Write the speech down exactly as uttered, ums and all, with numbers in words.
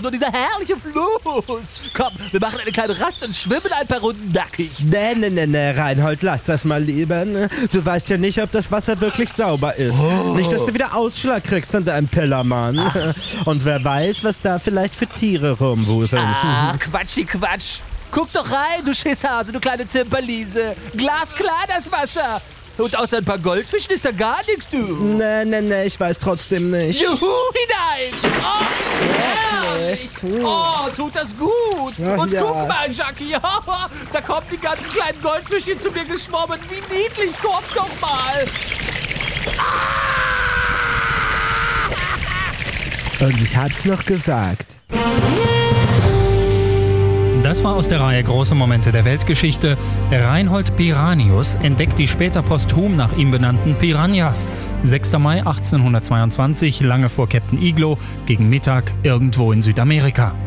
nur dieser herrliche Fluss. Komm, wir machen eine kleine Rast und schwimmen ein paar Runden nackig. Nee, nee, nee, nee, Reinhold, lass das mal lieber. Ne? Du weißt ja nicht, ob das Wasser wirklich sauber ist. Oh. Nicht, dass du wieder Ausschlag kriegst an deinem Pillermann. Ach. Und wer weiß, was da vielleicht für Tiere rumwuseln. Ach, Quatschi, Quatsch. Guck doch rein, du Schisshase, du kleine Zimperliese. Glasklar das Wasser. Und außer ein paar Goldfischen ist da gar nichts, du. Nee, nee, nee, ich weiß trotzdem nicht. Juhu, hinein. Oh, herrlich. Oh, tut das gut. Ach, Und ja. guck mal, Jackie. Da kommen die ganzen kleinen Goldfischchen zu mir geschwommen. Wie niedlich, komm doch mal. Und ich hab's noch gesagt. Das war aus der Reihe Große Momente der Weltgeschichte. Reinhold Piranius entdeckt die später posthum nach ihm benannten Piranhas. sechster Mai achtzehnhundertzweiundzwanzig, lange vor Captain Iglo, gegen Mittag irgendwo in Südamerika.